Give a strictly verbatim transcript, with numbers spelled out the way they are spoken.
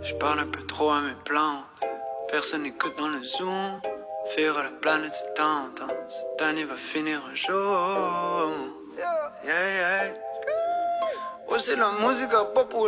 Je parle un peu trop à mes plantes. Personne n'écoute dans le zoom. Faire à la planète c'est tentant. Cette année va finir un jour. Yeah, yeah. Oh, c'est la musique à pas pour